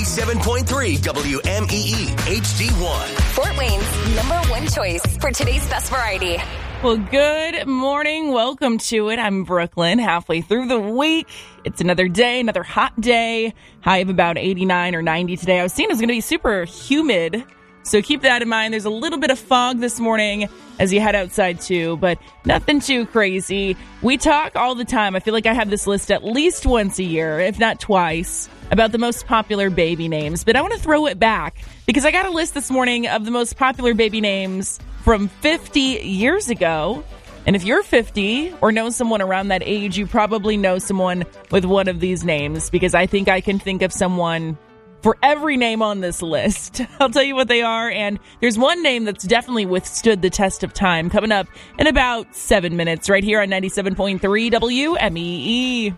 97.3 WMEE HD1. Fort Wayne's #1 choice for today's best variety. Well, good morning. Welcome to it. I'm Brooklyn, halfway through the week. It's another day, another hot day. High of about 89 or 90 today. I was seeing it's going to be super humid, so keep that in mind. There's a little bit of fog this morning as you head outside too, but nothing too crazy. We talk all the time. I feel like I have this list at least once a year, if not twice, about the most popular baby names. But I want to throw it back because I got a list this morning of the most popular baby names from 50 years ago. And if you're 50 or know someone around that age, you probably know someone with one of these names, because I think I can think of someone for every name on this list. I'll tell you what they are, and there's one name that's definitely withstood the test of time coming up in about 7 minutes right here on 97.3 WMEE.